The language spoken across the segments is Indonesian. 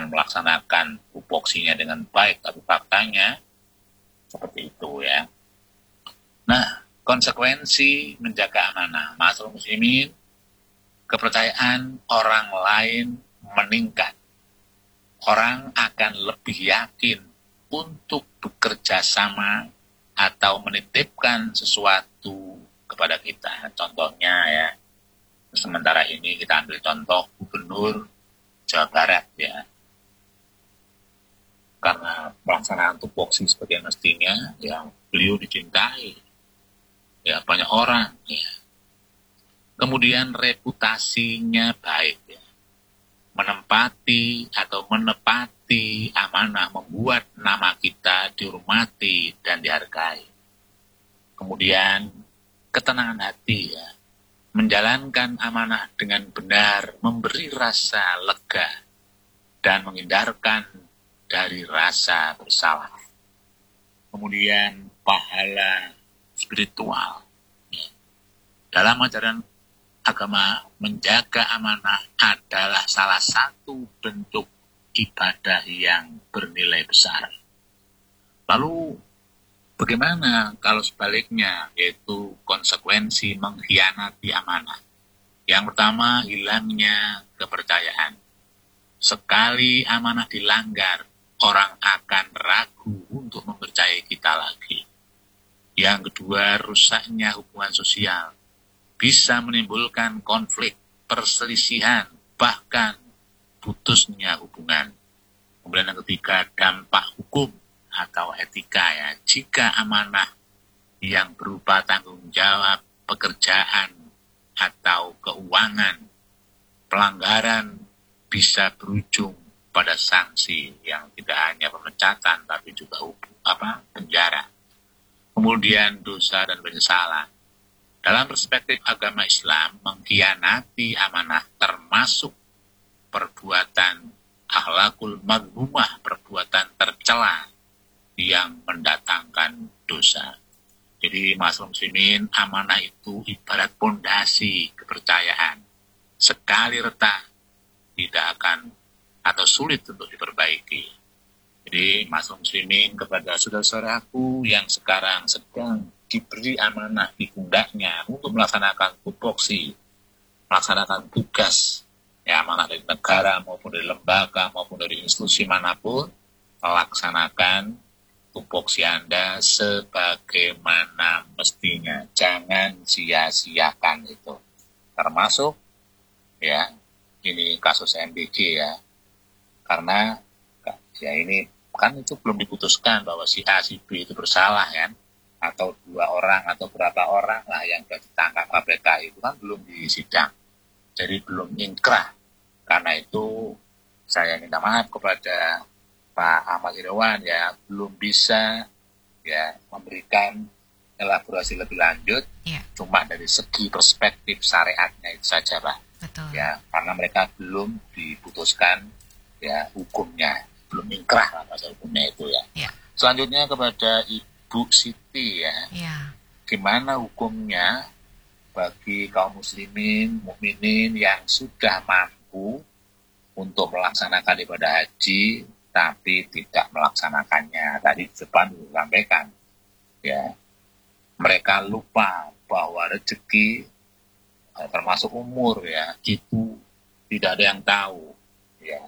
dan melaksanakan tupoksinya dengan baik, tapi faktanya seperti itu ya. Nah, konsekuensi menjaga amanah, ma'asyiral muslimin, kepercayaan orang lain meningkat. Orang akan lebih yakin untuk bekerja sama atau menitipkan sesuatu kepada kita. Contohnya ya, sementara ini kita ambil contoh Gubernur Jawa Barat ya. Karena pelaksanaan tupoksi sebagai mestinya, ya beliau dicintai ya banyak orang ya. Kemudian reputasinya baik ya. Menempati amanah membuat nama kita dihormati dan dihargai. Kemudian ketenangan hati ya. Menjalankan amanah dengan benar, memberi rasa lega, dan menghindarkan dari rasa bersalah. Kemudian pahala spiritual. Dalam ajaran agama, menjaga amanah adalah salah satu bentuk ibadah yang bernilai besar. Lalu bagaimana kalau sebaliknya, yaitu konsekuensi mengkhianati amanah? Yang pertama, hilangnya kepercayaan. Sekali amanah dilanggar, orang akan ragu untuk mempercayai kita lagi. Yang kedua, rusaknya hubungan sosial. Bisa menimbulkan konflik, perselisihan, bahkan putusnya hubungan. Kemudian yang ketiga, dampak hukum atau etika ya. Jika amanah yang berupa tanggung jawab, pekerjaan, atau keuangan, pelanggaran bisa berujung pada sanksi yang tidak hanya pemecatan tapi juga penjara. Kemudian dosa dan penyesalan. Dalam perspektif agama Islam, mengkhianati amanah termasuk perbuatan akhlakul madhumah, perbuatan tercela yang mendatangkan dosa. Jadi ma'asyiral muslimin, amanah itu ibarat pondasi kepercayaan. Sekali retak, tidak akan atau sulit untuk diperbaiki. Jadi ma'asyiral muslimin, kepada saudara-saudaraku yang sekarang sedang diberi amanah di pundaknya untuk melaksanakan tupoksi, melaksanakan tugas, ya amanah dari negara maupun dari lembaga maupun dari institusi manapun, melaksanakan tupoksi Anda sebagaimana mestinya. Jangan sia-siakan itu. Termasuk ya ini kasus MBG ya. Karena ya ini kan itu belum diputuskan bahwa si A si B itu bersalah kan, atau 2 orang atau berapa orang lah yang sudah ditangkap KPK itu kan belum disidang, jadi belum ingkrah. Karena itu saya minta maaf kepada Pak Ahmad Irawan ya, belum bisa ya memberikan elaborasi lebih lanjut, cuma dari segi perspektif syariatnya itu saja Pak. Betul. Ya, karena mereka belum diputuskan ya hukumnya, belum ingkrah lah masa hukumnya itu ya. Selanjutnya kepada Ibu Siti ya. Gimana hukumnya bagi kaum muslimin, mukminin yang sudah mampu untuk melaksanakan ibadah haji tapi tidak melaksanakannya? Tadi di depan disampaikan ya, mereka lupa bahwa rezeki termasuk umur ya, itu tidak ada yang tahu ya.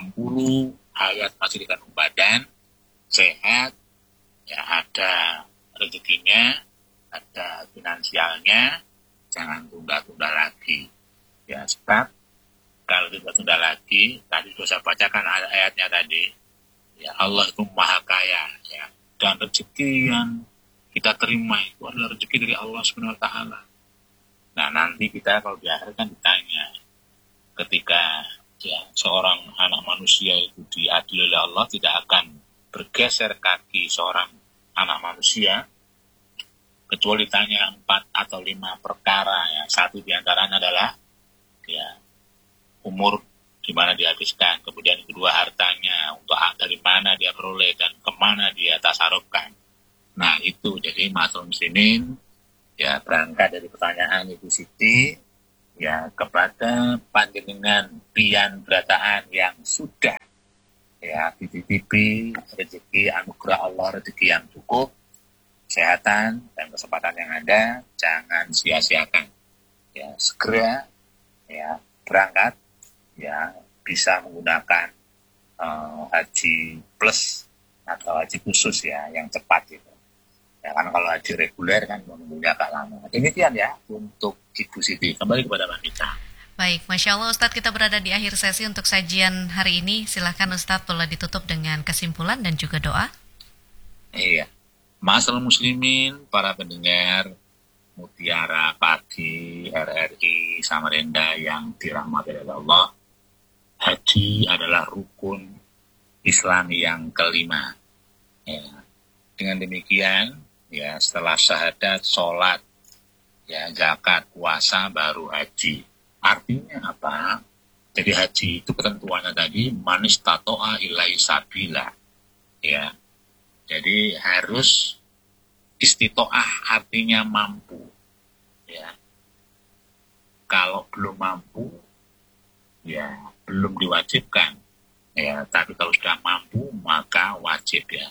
60 hayat masih dikandung badan, sehat ya, ada rezekinya, ada finansialnya, jangan tunda-tunda lagi ya. Sebab kalau tunda-tunda lagi, tadi sudah saya bacakan ayatnya tadi ya, Allah itu maha kaya ya, dan rezeki yang kita terima itu adalah rezeki dari Allah SWT. Nah nanti kita kalau di akhir kan ditanya, ketika ya seorang anak manusia itu diadili oleh Allah, tidak akan bergeser kaki seorang anak manusia kecuali ditanya 4 atau 5 perkara ya. Satu diantaranya adalah ya umur di mana dihabiskan, kemudian kedua hartanya, untuk dari mana dia peroleh dan kemana dia tasarufkan. Nah itu, jadi ma'asyiral muslimin ya, berangkat dari pertanyaan Ibu Siti ya, kepada panjenengan pian berataan yang sudah ya, dititipi rezeki anugerah Allah, rezeki yang cukup, kesehatan dan kesempatan yang ada, jangan sia-siakan. Ya, segera ya berangkat, ya bisa menggunakan haji plus atau haji khusus ya yang cepat gitu. Ya, karena kalau haji reguler kan menunggunya agak lama. Demikian ya untuk Ibu Siti. Kembali kepada Mbak Mita. Baik, Masya Allah Ustadz, kita berada di akhir sesi untuk sajian hari ini. Silahkan Ustadz, boleh ditutup dengan kesimpulan dan juga doa. Iya, Ma'asyiral muslimin, para pendengar Mutiara Pagi RRI Samarinda yang dirahmati oleh Allah. Haji adalah rukun Islam yang kelima. Ya. Dengan demikian, ya setelah syahadat, sholat, ya zakat, puasa, baru haji. Artinya apa? Jadi haji itu ketentuannya tadi manis tato'a ilai sabila. Ya. Jadi harus istitoah, artinya mampu. Ya. Kalau belum mampu, ya belum diwajibkan. Ya, tapi kalau sudah mampu maka wajib ya.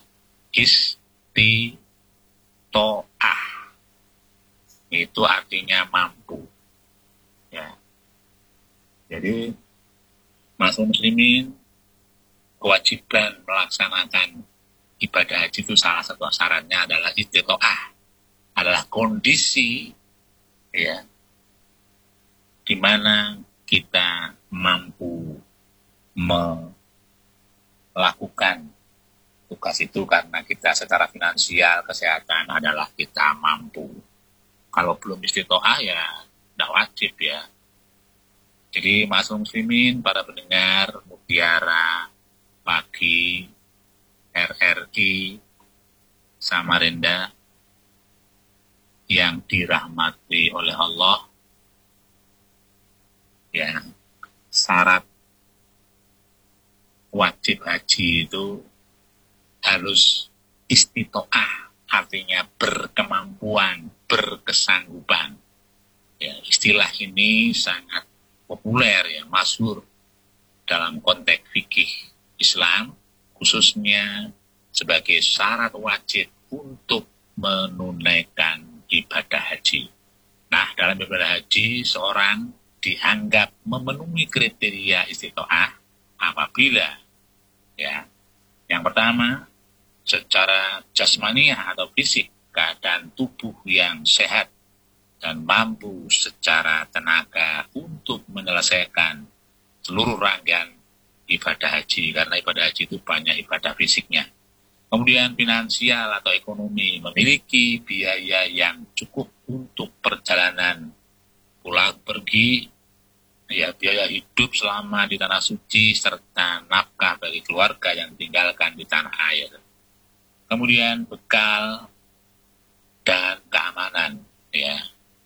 Istitoah. Itu artinya mampu. Ya. Jadi Ma'asyiral muslimin, kewajiban melaksanakan ibadah haji itu salah satu syaratnya adalah istitoah, adalah kondisi ya di mana kita mampu melakukan tugas itu karena kita secara finansial, kesehatan adalah kita mampu. Kalau belum istitoah ya tidak wajib ya. Jadi Ma'asyiral muslimin, para pendengar Mutiara Pagi RRI Samarinda yang dirahmati oleh Allah, ya syarat wajib haji itu harus istitoah, artinya berkemampuan, berkesanggupan. Ya, istilah ini sangat populer ya, masyhur dalam konteks fikih Islam, khususnya sebagai syarat wajib untuk menunaikan ibadah haji. Nah, dalam ibadah haji, seorang dianggap memenuhi kriteria istitoah apabila ya, yang pertama, secara jasmaniah atau fisik, keadaan tubuh yang sehat dan mampu secara tenaga untuk menyelesaikan seluruh rangkaian ibadah haji, karena ibadah haji itu banyak ibadah fisiknya. Kemudian finansial atau ekonomi, memiliki biaya yang cukup untuk perjalanan pulang pergi, ya biaya hidup selama di tanah suci, serta nafkah bagi keluarga yang ditinggalkan di tanah air. Kemudian bekal dan keamanan, ya.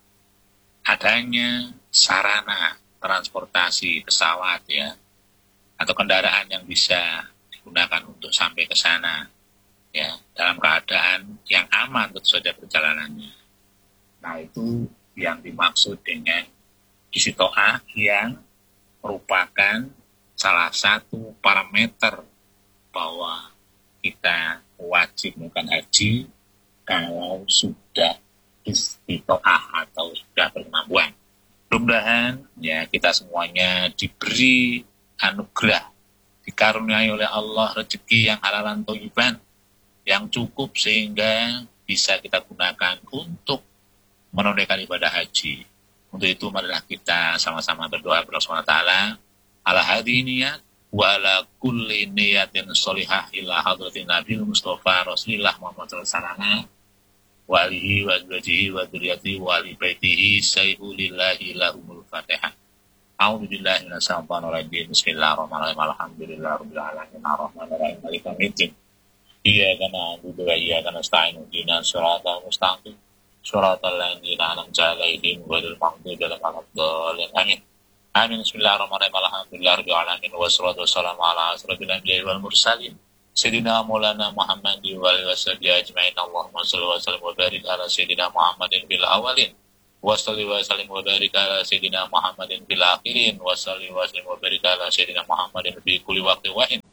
Adanya sarana transportasi pesawat ya, atau kendaraan yang bisa digunakan untuk sampai ke sana ya, dalam keadaan yang aman tentu saja perjalanannya. Nah, itu yang dimaksud dengan istitoah, yang merupakan salah satu parameter bahwa kita wajib melakukan haji kalau sudah istitoah atau sudah berkemampuan. Mudah-mudahan ya kita semuanya diberi anugerah, dikaruniai oleh Allah rezeki yang halalan thayyiban, yang cukup sehingga bisa kita gunakan untuk menunaikan ibadah haji. Untuk itu marilah kita sama-sama berdoa kepada Allah SWT, ala hadhihi niyat wa ala kulli niyatin sholihah ila hadratin Nabil Mustafa Rasulillah Muhammad sallallahu wa alihi wa azwajihi wa dzurriyyatihi wa ali baitihi sayyidillahi lahumul Fatihah. A'udzu billahi minasyaitonir rajim. Bismillahirrahmanirrahim. Alhamdulillahirabbil alamin arrahmanir rahim maliki yaumiddin. Iyyaka na'budu wa iyyaka nasta'in ihdinas siratal mustaqim siratal ladzina an'amta 'alaihim ghairil maghdubi 'alaihim waladdallin. Amin. Amin. Bismillahirrahmanirrahim. Alhamdulillahirabbil alamin wassalatu wassalamu ala asrofil anbiya'i wal mursalin. Sayyidina Maulana Muhammad wa alihi washabihi ajma'in. Allahumma shalli wa sallim wa barik ala Sayyidina Muhammadin bil awalin wa shalli wa sallim wa barik ala Sayyidina Muhammadin bil akhirin wa shalli wa sallim wa barik ala Sayyidina Muhammadin fi kulli waqtin wa in.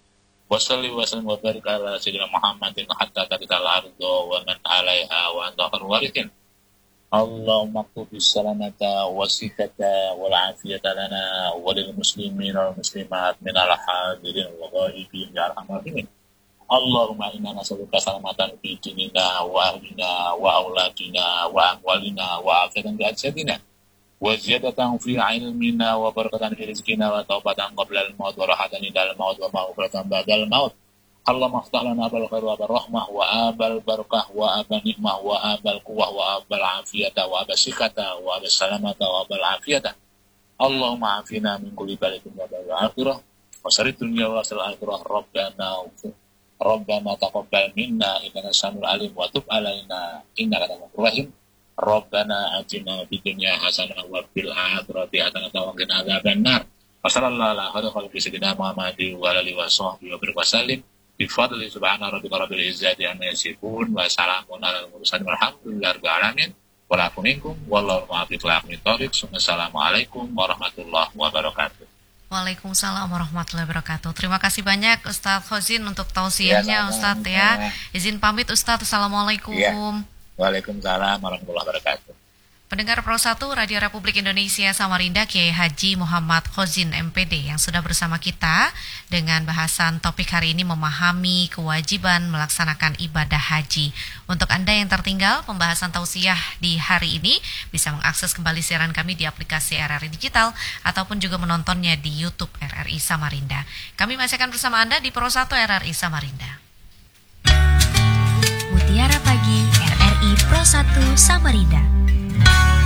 Wassalli wa sallim wa barik ala sayyidina Muhammadin hatta tariqal ardo wa man 'alaiha wa anta khairul warithin. Allahumma qudi salamata wa sihhata wal afiyata lana wa lil muslimin wal muslimat minal hadirin wa ghaibin ya arhamar rahimin. Allahumma inna nas'aluka salamatan fi dinina wa ahlina wa auladina wa amwalina wa afiyatan fi ajsadina wa ziyadatan fi ilmina wa barakatan fi rizqina wa taubatan qabla al-maut wa rahatan indal maut wa maghfiratan ba'dal maut. Allahumma aftah lana abal khair wa abal rahmah wa abal barakah wa abal nikmah wa abal quwwah wa abal afiyata wa abal sikata wa abal salamata wa abal afiyata. Allahumma afina min kulli balatin wa bal akhirah wa syarri dunya wa syarri akhirah. Rabbana taqabbal minna innaka samiul alim wa tub alaina innaka antal rahim. Rabbana atina fid dunya hasanah wa fil akhirati hasanah wa qina adzabannar. Wa sallallahu ala khairi sayyidina Muhammadin wa alihi wa sahbihi wa barik bi fadli subhana rabbika rabbil izzati amma yasifun wa salamun alal mursalin walhamdulillahi rabbil alamin. Wa lakum minkum wallahu muwaffiq ila aqwamit thoriq. Assalamualaikum warahmatullahi wabarakatuh. Waalaikumsalam warahmatullahi wabarakatuh. Terima kasih banyak Ustadz Khozin untuk tausiahnya Ustadz ya. Izin pamit Ustadz. Assalamualaikum. Waalaikumsalam warahmatullahi wabarakatuh. Pendengar Pro 1 Radio Republik Indonesia Samarinda, Kiai Haji Muhammad Khozin MPD yang sudah bersama kita dengan bahasan topik hari ini memahami kewajiban melaksanakan ibadah haji. Untuk Anda yang tertinggal pembahasan tausiah di hari ini bisa mengakses kembali siaran kami di aplikasi RRI Digital ataupun juga menontonnya di YouTube RRI Samarinda. Kami masih akan bersama Anda di Pro 1 RRI Samarinda. Mutiara Pagi RRI Pro 1 Samarinda.